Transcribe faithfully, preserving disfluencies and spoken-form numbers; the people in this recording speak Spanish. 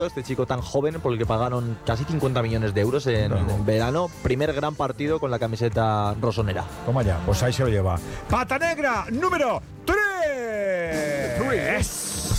Este chico tan joven por el que pagaron casi cincuenta millones de euros en, no. en verano. Primer gran partido con la camiseta rosonera. Toma ya, pues ahí se lo lleva. Pata Negra número tres.